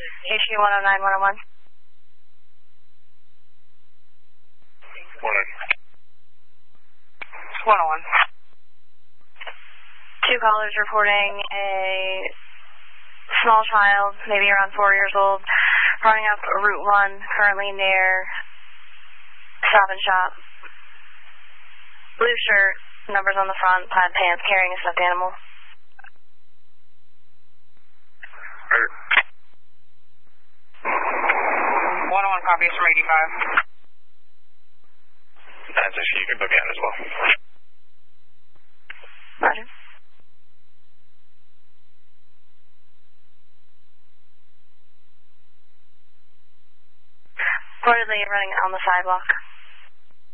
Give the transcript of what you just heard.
HQ 109-101. 101. Two callers reporting a small child, maybe around 4 years old, running up Route 1, currently near Stop and Shop. Blue shirt, numbers on the front, plaid pants, carrying a stuffed animal. 101 copies from 85. That's issue. You can book out as well. Roger. Reportedly running on the sidewalk.